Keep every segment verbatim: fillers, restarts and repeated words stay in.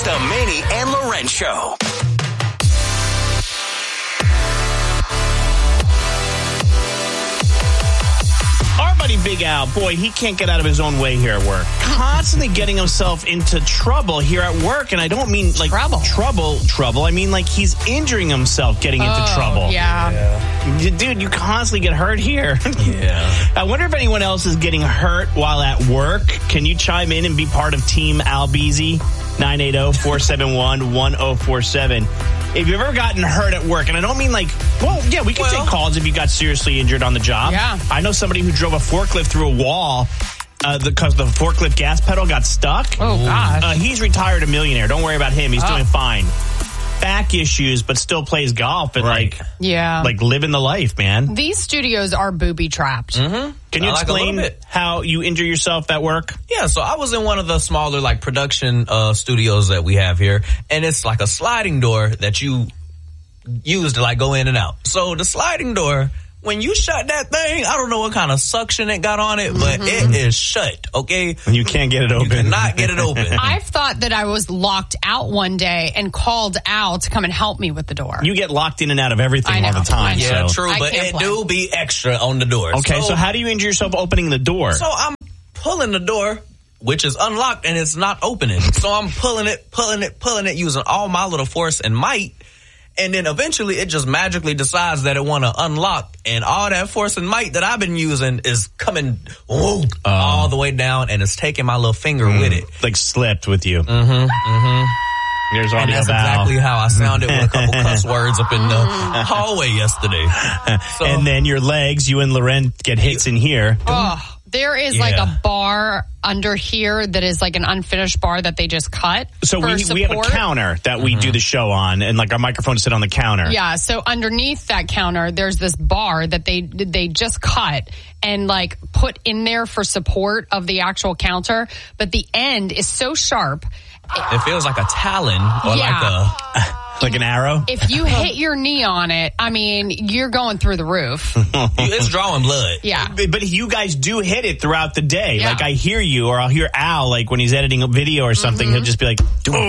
It's the Manny and Loren Show. Our buddy Big Al, boy, he can't get out of his own way here at work. Constantly getting himself into trouble here at work. And I don't mean like trouble. trouble, trouble. I mean like he's injuring himself getting into oh, trouble. Yeah. yeah. Dude, you constantly get hurt here. Yeah. I wonder if anyone else is getting hurt while at work. Can you chime in and be part of Team Albeezy? nine eight zero, four seven one, one zero four seven. If you've ever gotten hurt at work, and I don't mean like, well, yeah, we can well, take calls if you got seriously injured on the job. Yeah. I know somebody who drove a forklift through a wall uh, because the forklift gas pedal got stuck. Oh, gosh. Uh, he's retired a millionaire. Don't worry about him. He's oh. doing fine. Back issues, but still plays golf and right. like, yeah, like living the life, man. These studios are booby trapped. Mm-hmm. Can you I explain like how you injure yourself at work? Yeah, so I was in one of the smaller like production uh, studios that we have here, and it's like a sliding door that you use to like go in and out. So the sliding door, when you shut that thing, I don't know what kind of suction it got on it, but mm-hmm. it is shut, okay? You can't get it open. You cannot get it open. I've thought that I was locked out one day and called Al to come and help me with the door. You get locked in and out of everything all the time. Yeah, so. true, I but it play. do be extra on the door. Okay, so, so how do you injure yourself opening the door? So I'm pulling the door, which is unlocked, and it's not opening. So I'm pulling it, pulling it, pulling it, using all my little force and might. And then eventually it just magically decides that it want to unlock. And all that force and might that I've been using is coming whoa, um, all the way down, and it's taking my little finger mm, with it. Like slipped with you. Mm-hmm, mm-hmm. There's and that's exactly how I sounded with a couple cuss words up in the hallway yesterday. So, and then your legs, you and Loren get hits in here. Oh. There is yeah. like a bar under here that is like an unfinished bar that they just cut. So we we have a counter that we mm-hmm. do the show on, and like our microphones sit on the counter. Yeah. So underneath that counter, there's this bar that they they just cut and like put in there for support of the actual counter, but the end is so sharp. It feels like a talon or yeah. like a. Like an arrow? If you hit your knee on it, I mean, you're going through the roof. It's drawing blood. Yeah. But, but you guys do hit it throughout the day. Yeah. Like I hear you, or I'll hear Al, like when he's editing a video or something, mm-hmm. he'll just be like,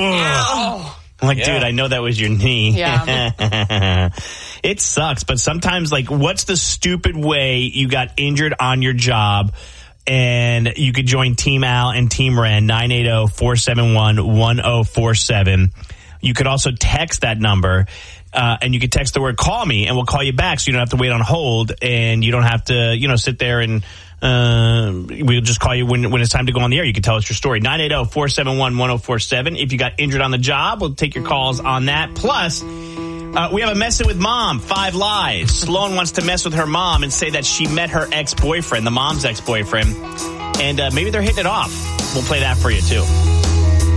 oh. I'm like, yeah. dude, I know that was your knee. Yeah. It sucks, but sometimes, like, what's the stupid way you got injured on your job? And you could join Team Al and Team Ren, nine eight zero, four seven one, one zero four seven. You could also text that number, uh, and you could text the word call me, and we'll call you back so you don't have to wait on hold, and you don't have to, you know, sit there and uh, we'll just call you when, when it's time to go on the air. You can tell us your story. nine eight zero, four seven one, one zero four seven. If you got injured on the job, we'll take your calls on that. Plus, uh, we have a Messing with Mom, Five Lies. Sloan wants to mess with her mom and say that she met her ex-boyfriend, the mom's ex-boyfriend, and uh, maybe they're hitting it off. We'll play that for you, too.